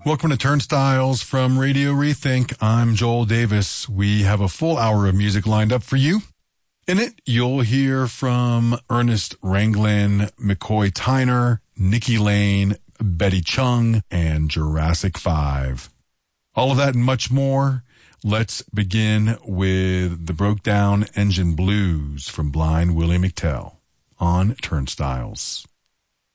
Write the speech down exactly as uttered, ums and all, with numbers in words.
Welcome to Turnstiles from Radio Rethink. I'm Joel Davis. We have a full hour of music lined up for you. In it, you'll hear from Ernest Ranglin, McCoy Tyner, Nikki Lane, Betty Chung, and Jurassic five. All of that and much more. Let's begin with the Broke Down Engine Blues from Blind Willie McTell on Turnstiles.